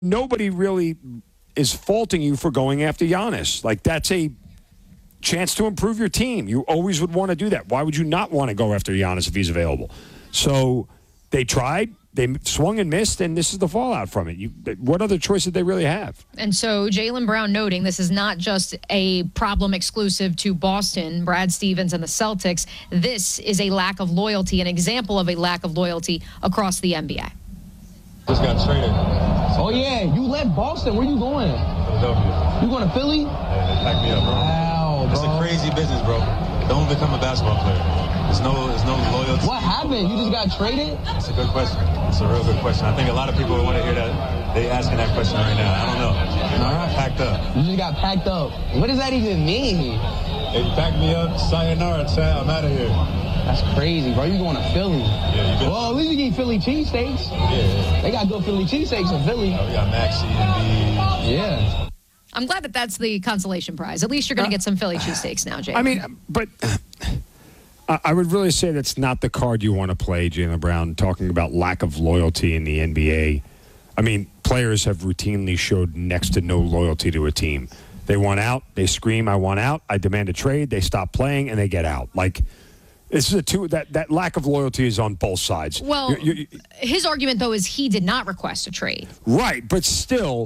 nobody really is faulting you for going after Giannis. Like, that's a chance to improve your team. You always would want to do that. Why would you not want to go after Giannis if he's available? So they tried. They swung and missed, and this is the fallout from it. What other choice did they really have? And so Jaylen Brown noting this is not just a problem exclusive to Boston, Brad Stevens, and the Celtics. This is a lack of loyalty, an example of a lack of loyalty across the NBA. Just got traded. Oh, yeah. You left Boston. Where you going? Philadelphia. You going to Philly? Yeah, they packed me up, bro. Wow, bro. It's a crazy business, bro. Don't become a basketball player. There's no loyalty. What happened? You just got traded? That's a good question. It's a real good question. I think a lot of people want to hear that. They asking that question right now. I don't know. All right. Packed up. You just got packed up. What does that even mean? They packed me up. Sayonara, I'm out of here. That's crazy, bro. You going to Philly? Yeah, well, at least you get Philly cheesesteaks. Yeah. They got good Philly cheesesteaks in Philly. We got Maxi and B. Yeah. I'm glad that that's the consolation prize. At least you're going to get some Philly cheesesteaks now, Jay. I mean, but I would really say that's not the card you want to play, Jaylen Brown, talking about lack of loyalty in the NBA. I mean, players have routinely showed next to no loyalty to a team. They want out. They scream, I want out. I demand a trade. They stop playing, and they get out. Like, this is that lack of loyalty is on both sides. Well, his argument, though, is he did not request a trade. Right, but still,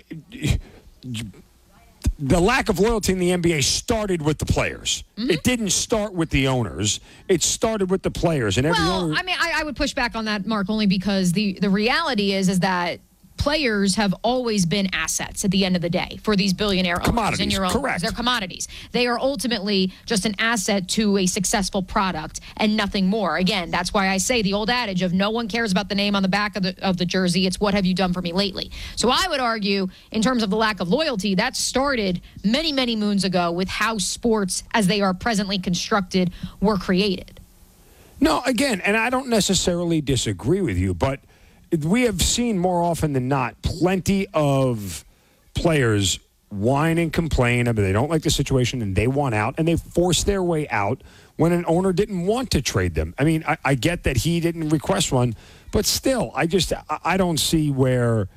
the lack of loyalty in the NBA started with the players. Mm-hmm. It didn't start with the owners. It started with the players. And I mean, I would push back on that, Mark, only because the reality is that players have always been assets at the end of the day for these billionaire owners and your owners. Correct. They're commodities. They are ultimately just an asset to a successful product and nothing more. Again, that's why I say the old adage of no one cares about the name on the back of the jersey. It's what have you done for me lately. So I would argue, in terms of the lack of loyalty, that started many, many moons ago with how sports, as they are presently constructed, were created. No, again, and I don't necessarily disagree with you, but we have seen more often than not plenty of players whine and complain about they don't like the situation and they want out, and they force their way out when an owner didn't want to trade them. I mean, I get that he didn't request one, but still, I don't see where,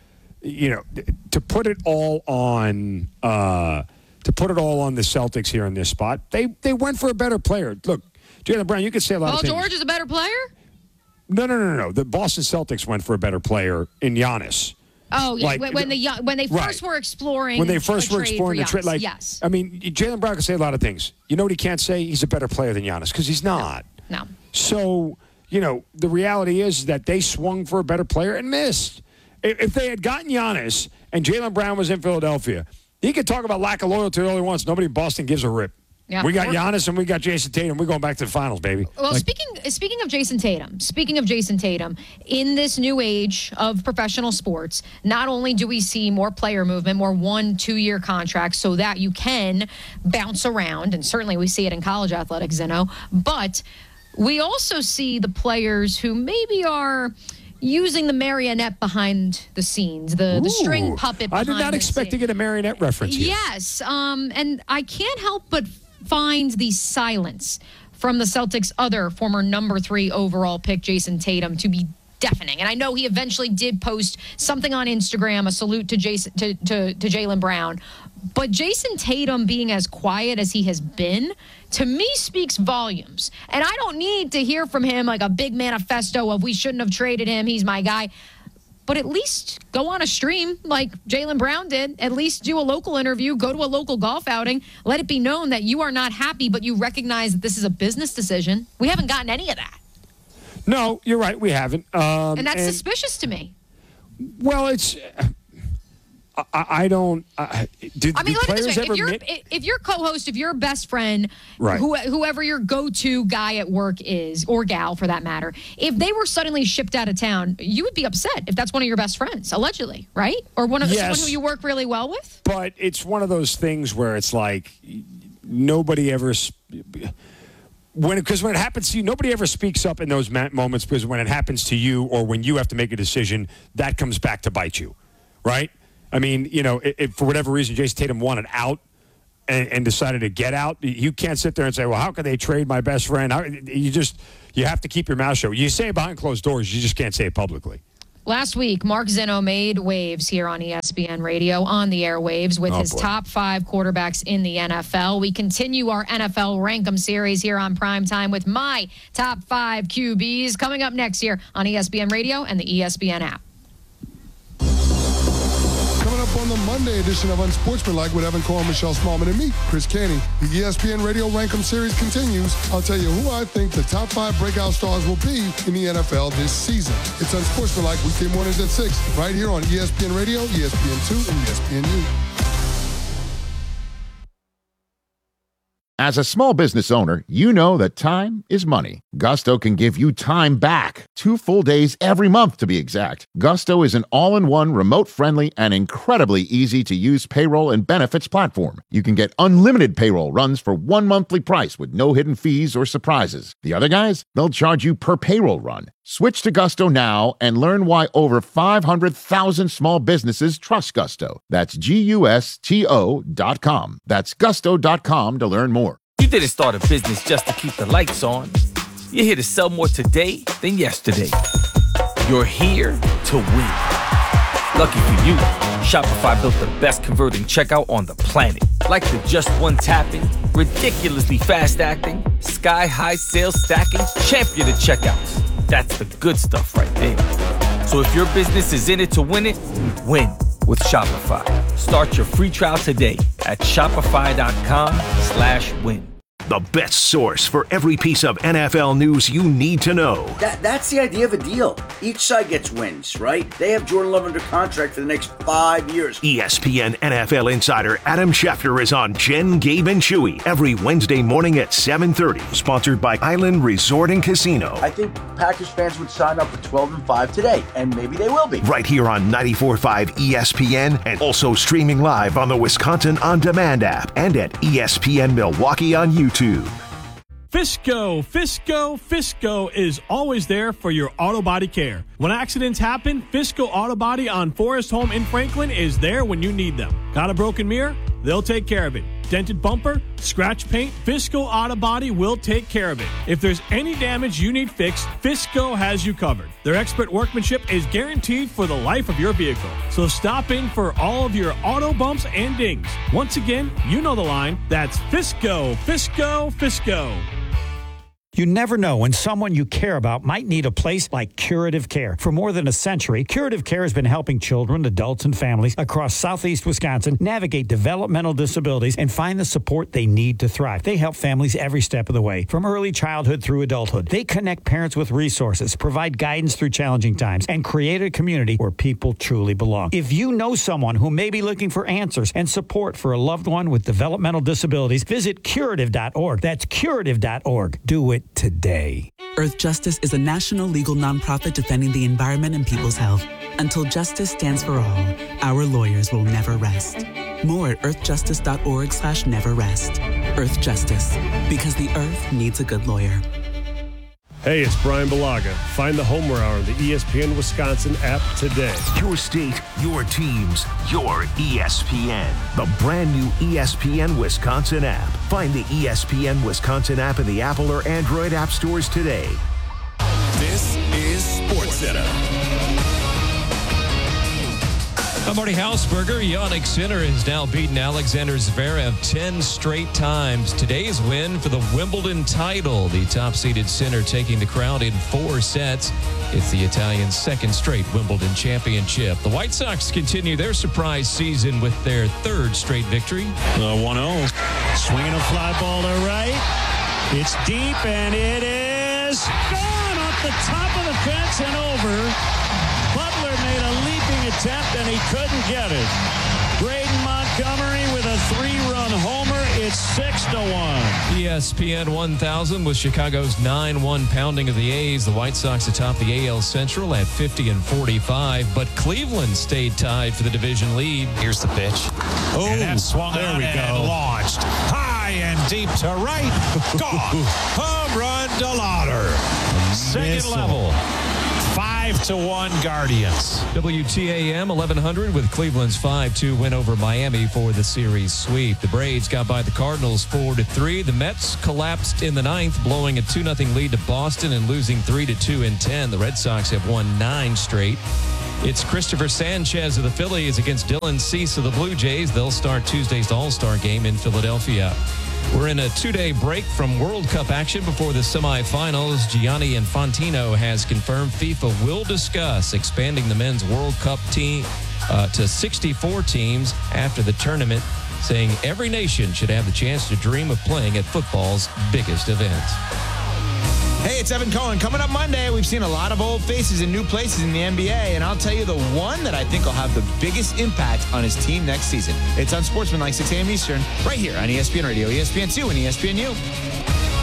to put it all on the Celtics here in this spot. They went for a better player. Look, Jaylen Brown, you could say a lot of things. Paul George is a better player? No. The Boston Celtics went for a better player in Giannis. Oh, yeah. When they first were exploring the trade, yes. I mean, Jaylen Brown can say a lot of things. You know what he can't say? He's a better player than Giannis, because he's not. No. So, the reality is that they swung for a better player and missed. If they had gotten Giannis and Jaylen Brown was in Philadelphia, he could talk about lack of loyalty all he wants. Nobody in Boston gives a rip. Yeah. We got Giannis and we got Jason Tatum. We're going back to the finals, baby. Well, speaking of Jason Tatum, in this new age of professional sports, not only do we see more player movement, more 1-2 year contracts so that you can bounce around, and certainly we see it in college athletics, Zeno, but we also see the players who maybe are using the marionette behind the scenes, the string puppet behind the scenes. I did not expect to get a marionette reference here. Yes, and I can't help but find the silence from the Celtics' other former number 3 overall pick, Jason Tatum, to be deafening. And I know he eventually did post something on Instagram, a salute to Jaylen Brown. But Jason Tatum being as quiet as he has been, to me, speaks volumes. And I don't need to hear from him like a big manifesto of we shouldn't have traded him, he's my guy. But at least go on a stream like Jaylen Brown did. At least do a local interview, go to a local golf outing. Let it be known that you are not happy, but you recognize that this is a business decision. We haven't gotten any of that. No, you're right. We haven't. And that's suspicious to me. Well, it's... I don't. Look at this way. If your co-host, if your best friend, right, whoever your go-to guy at work is, or gal for that matter, if they were suddenly shipped out of town, you would be upset if that's one of your best friends, allegedly, right? Or someone who you work really well with. But it's one of those things where it's like nobody ever. Because when it happens to you, nobody ever speaks up in those moments, because when it happens to you or when you have to make a decision, that comes back to bite you, right? I mean, if for whatever reason Jason Tatum wanted out and decided to get out, you can't sit there and say, well, how could they trade my best friend? You have to keep your mouth shut. You say it behind closed doors. You just can't say it publicly. Last week, Mark Zinno made waves here on ESPN Radio on the airwaves with his top 5 quarterbacks in the NFL. We continue our NFL Rankem series here on Primetime with my top 5 QBs coming up next year on ESPN Radio and the ESPN app. Coming up on the Monday edition of Unsportsmanlike with Evan Cohen, Michelle Smallman, and me, Chris Canty. The ESPN Radio Rankem series continues. I'll tell you who I think the top 5 breakout stars will be in the NFL this season. It's Unsportsmanlike weekday mornings at 6, right here on ESPN Radio, ESPN2, and ESPNU. As a small business owner, you know that time is money. Gusto can give you time back. 2 full days every month, to be exact. Gusto is an all-in-one, remote-friendly, and incredibly easy-to-use payroll and benefits platform. You can get unlimited payroll runs for 1 monthly price with no hidden fees or surprises. The other guys, they'll charge you per payroll run. Switch to Gusto now and learn why over 500,000 small businesses trust Gusto. That's GUSTO.com. That's gusto.com to learn more. You didn't start a business just to keep the lights on. You're here to sell more today than yesterday. You're here to win. Lucky for you, Shopify built the best converting checkout on the planet. Like the just one tapping, ridiculously fast acting, sky-high sales stacking, champion of checkouts. That's the good stuff right there. So if your business is in it to win it, win with Shopify. Start your free trial today at shopify.com/win. The best source for every piece of NFL news you need to know. That's the idea of a deal. Each side gets wins, right? They have Jordan Love under contract for the next 5 years. ESPN NFL insider Adam Schefter is on Jen, Gabe, and Chewy every Wednesday morning at 7:30. Sponsored by Island Resort and Casino. I think Packers fans would sign up for 12-5 today, and maybe they will be. Right here on 94.5 ESPN, and also streaming live on the Wisconsin On Demand app and at ESPN Milwaukee on YouTube. Fisco is always there for your auto body care. When accidents happen, Fisco Auto Body on Forest Home in Franklin is there when you need them. Got a broken mirror? They'll take care of it. Dented bumper? Scratch paint? Fisco Auto Body will take care of it. If there's any damage you need fixed, Fisco has you covered. Their expert workmanship is guaranteed for the life of your vehicle. So stop in for all of your auto bumps and dings. Once again, you know the line. That's Fisco. You never know when someone you care about might need a place like Curative Care. For more than a century, Curative Care has been helping children, adults, and families across southeast Wisconsin navigate developmental disabilities and find the support they need to thrive. They help families every step of the way, from early childhood through adulthood. They connect parents with resources, provide guidance through challenging times, and create a community where people truly belong. If you know someone who may be looking for answers and support for a loved one with developmental disabilities, visit curative.org. That's curative.org. Do it today. Earth Justice is a national legal nonprofit defending the environment and people's health. Until justice stands for all, our lawyers will never rest. More at earthjustice.org/neverrest. Earth Justice, because the earth needs a good lawyer. Hey, it's Brian Balaga. Find the Homer Hour on the ESPN Wisconsin app today. Your state, your teams, your ESPN. The brand new ESPN Wisconsin app. Find the ESPN Wisconsin app in the Apple or Android app stores today. This is SportsCenter. I'm Marty Hausberger. Yannick Sinner has now beaten Alexander Zverev 10 straight times. Today's win for the Wimbledon title. The top-seeded Sinner taking the crown in 4 sets. It's the Italian's second straight Wimbledon championship. The White Sox continue their surprise season with their 3rd straight victory. 1-0. Swinging a fly ball to right. It's deep, and it is gone off the top of the fence and over. Butler made a leaping attempt, and he couldn't get it. Braden Montgomery with a 3-run homer. It's 6-1. ESPN 1000 with Chicago's 9-1 pounding of the A's. The White Sox atop the AL Central at 50-45, but Cleveland stayed tied for the division lead. Here's the pitch. Oh, and that swung there we go. Launched high and deep to right. Gone. Home run to Lauder. Second level. 5 5-1 Guardians. WTAM 1100 with Cleveland's 5-2 win over Miami for the series sweep. The Braves got by the Cardinals 4-3. The Mets collapsed in the ninth, blowing a 2-0 lead to Boston and losing 3-2 in 10. The Red Sox have won 9 straight. It's Christopher Sanchez of the Phillies against Dylan Cease of the Blue Jays. They'll start Tuesday's All-Star game in Philadelphia. We're in a 2-day break from World Cup action before the semifinals. Gianni Infantino has confirmed FIFA will discuss expanding the men's World Cup team to 64 teams after the tournament, saying every nation should have the chance to dream of playing at football's biggest events. Hey, it's Evan Cohen. Coming up Monday, we've seen a lot of old faces in new places in the NBA, and I'll tell you the one that I think will have the biggest impact on his team next season. It's on Sportsman like 6 a.m. Eastern, right here on ESPN Radio, ESPN2, and ESPNU.